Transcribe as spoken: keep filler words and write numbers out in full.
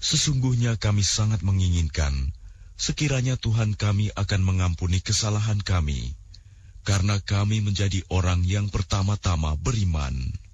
Sesungguhnya kami sangat menginginkan sekiranya Tuhan kami akan mengampuni kesalahan kami, karena kami menjadi orang yang pertama-tama beriman.